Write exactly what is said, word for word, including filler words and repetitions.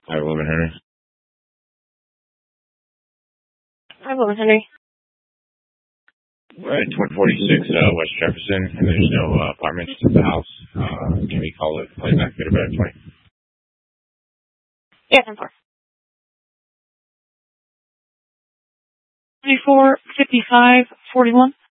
I live in Henry. I live in Henry. We're at twenty forty-six uh, West Jefferson, and there's no uh, apartments to the house. Uh, can we call it play back at about twenty? Yeah, ten four. twenty-four fifty-five forty-one.